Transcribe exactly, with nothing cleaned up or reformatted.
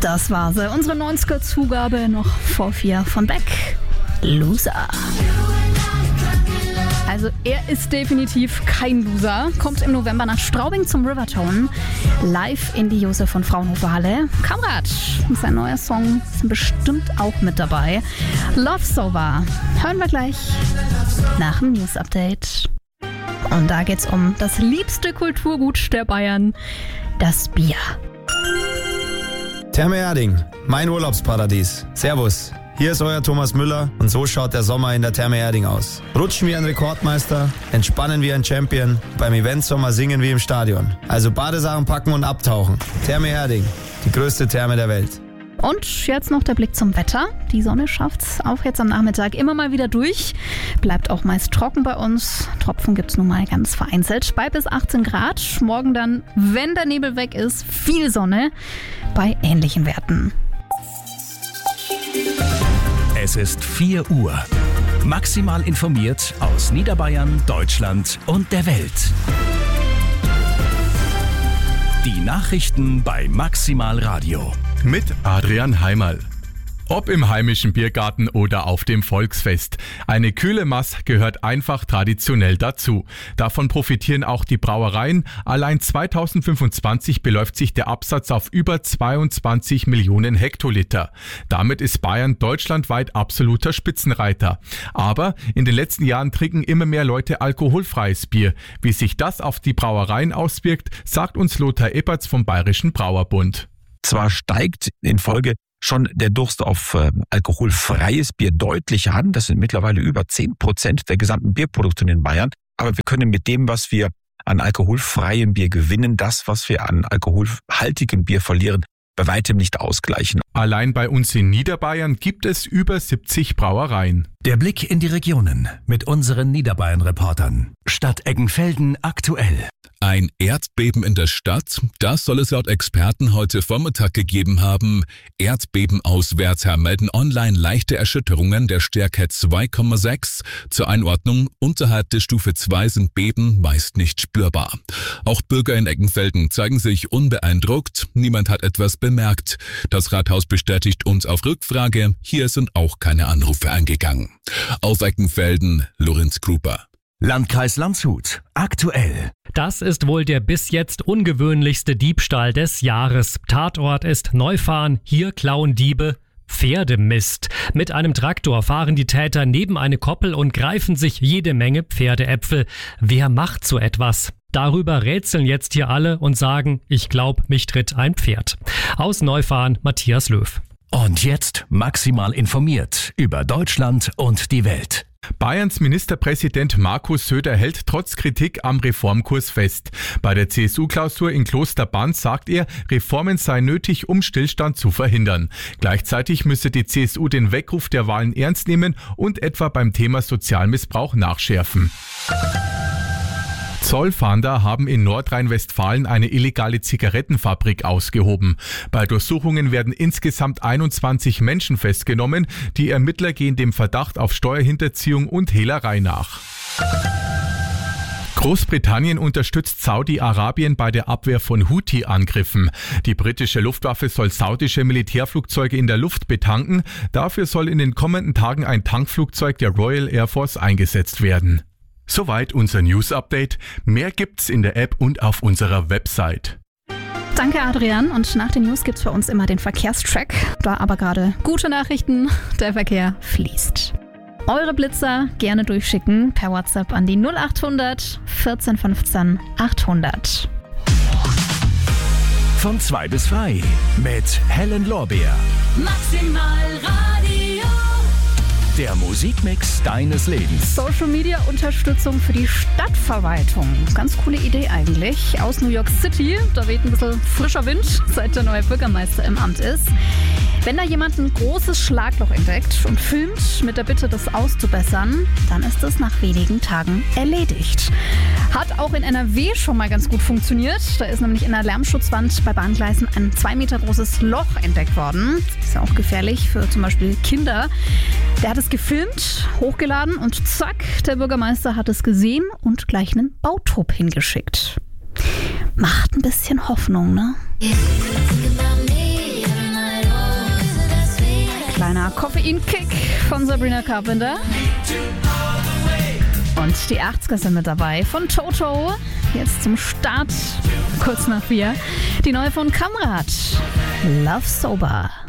Das war sie, unsere neunziger-Zugabe noch vor vier von Beck. Loser. Also er ist definitiv kein Loser. Kommt im November nach Straubing zum Rivertone. Live in die Josef von Fraunhofer Halle. Kamerad und sein neuer Song sind bestimmt auch mit dabei. Love Sober. Hören wir gleich nach dem News Update. Und da geht's um das liebste Kulturgut der Bayern, das Bier. Therme Erding, mein Urlaubsparadies. Servus, hier ist euer Thomas Müller und so schaut der Sommer in der Therme Erding aus. Rutschen wie ein Rekordmeister, entspannen wie ein Champion, beim Eventsommer singen wie im Stadion. Also Badesachen packen und abtauchen. Therme Erding, die größte Therme der Welt. Und jetzt noch der Blick zum Wetter. Die Sonne schafft's auch jetzt am Nachmittag immer mal wieder durch. Bleibt auch meist trocken bei uns. Tropfen gibt's nun mal ganz vereinzelt. Bei bis achtzehn Grad. Morgen dann, wenn der Nebel weg ist, viel Sonne bei ähnlichen Werten. Es ist vier Uhr. Maximal informiert aus Niederbayern, Deutschland und der Welt. Die Nachrichten bei Maximal Radio. Mit Adrian Heimerl. Ob im heimischen Biergarten oder auf dem Volksfest. Eine kühle Maß gehört einfach traditionell dazu. Davon profitieren auch die Brauereien. Allein zweitausendfünfundzwanzig beläuft sich der Absatz auf über zweiundzwanzig Millionen Hektoliter. Damit ist Bayern deutschlandweit absoluter Spitzenreiter. Aber in den letzten Jahren trinken immer mehr Leute alkoholfreies Bier. Wie sich das auf die Brauereien auswirkt, sagt uns Lothar Eppertz vom Bayerischen Brauerbund. Zwar steigt in Folge schon der Durst auf äh, alkoholfreies Bier deutlich an. Das sind mittlerweile über zehn Prozent der gesamten Bierproduktion in Bayern. Aber wir können mit dem, was wir an alkoholfreiem Bier gewinnen, das, was wir an alkoholhaltigem Bier verlieren, bei weitem nicht ausgleichen. Allein bei uns in Niederbayern gibt es über siebzig Brauereien. Der Blick in die Regionen mit unseren Niederbayern-Reportern. Stadt Eggenfelden aktuell. Ein Erdbeben in der Stadt, das soll es laut Experten heute Vormittag gegeben haben. Erdbebenauswärter melden online leichte Erschütterungen der Stärke zwei Komma sechs. Zur Einordnung, unterhalb der Stufe zwei sind Beben meist nicht spürbar. Auch Bürger in Eggenfelden zeigen sich unbeeindruckt. Niemand hat etwas bemerkt. Das Rathaus bestätigt uns auf Rückfrage, hier sind auch keine Anrufe eingegangen. Auf Eggenfelden, Lorenz Gruber. Landkreis Landshut aktuell. Das ist wohl der bis jetzt ungewöhnlichste Diebstahl des Jahres. Tatort ist Neufahren, hier klauen Diebe Pferdemist. Mit einem Traktor fahren die Täter neben eine Koppel und greifen sich jede Menge Pferdeäpfel. Wer macht so etwas? Darüber rätseln jetzt hier alle und sagen, ich glaub, mich tritt ein Pferd. Aus Neufahren, Matthias Löw. Und jetzt maximal informiert über Deutschland und die Welt. Bayerns Ministerpräsident Markus Söder hält trotz Kritik am Reformkurs fest. Bei der C S U-Klausur in Klosterbanz sagt er, Reformen seien nötig, um Stillstand zu verhindern. Gleichzeitig müsse die C S U den Weckruf der Wahlen ernst nehmen und etwa beim Thema Sozialmissbrauch nachschärfen. Zollfahnder haben in Nordrhein-Westfalen eine illegale Zigarettenfabrik ausgehoben. Bei Durchsuchungen werden insgesamt einundzwanzig Menschen festgenommen. Die Ermittler gehen dem Verdacht auf Steuerhinterziehung und Hehlerei nach. Großbritannien unterstützt Saudi-Arabien bei der Abwehr von Houthi-Angriffen. Die britische Luftwaffe soll saudische Militärflugzeuge in der Luft betanken. Dafür soll in den kommenden Tagen ein Tankflugzeug der Royal Air Force eingesetzt werden. Soweit unser News-Update. Mehr gibt's in der App und auf unserer Website. Danke Adrian, und nach den News gibt's bei uns immer den Verkehrstrack. Da aber gerade gute Nachrichten, der Verkehr fließt. Eure Blitzer gerne durchschicken per WhatsApp an die null achthundert vierzehn fünfzehn achthundert. Von zwei bis frei mit Helen Lorbeer. Maximal Radio. Der Musikmix deines Lebens. Social Media Unterstützung für die Stadtverwaltung. Ganz coole Idee eigentlich. Aus New York City. Da weht ein bisschen frischer Wind, seit der neue Bürgermeister im Amt ist. Wenn da jemand ein großes Schlagloch entdeckt und filmt mit der Bitte, das auszubessern, dann ist es nach wenigen Tagen erledigt. Hat auch in N R W schon mal ganz gut funktioniert. Da ist nämlich in der Lärmschutzwand bei Bahngleisen ein zwei Meter großes Loch entdeckt worden. Ist ja auch gefährlich für zum Beispiel Kinder. Der hat es gefilmt, hochgeladen und zack, der Bürgermeister hat es gesehen und gleich einen Bautrupp hingeschickt. Macht ein bisschen Hoffnung, ne? Koffein-Kick von Sabrina Carpenter. Und die achtziger sind mit dabei von Toto. Jetzt zum Start, kurz nach vier. Die neue von Kamrat, Love Sober.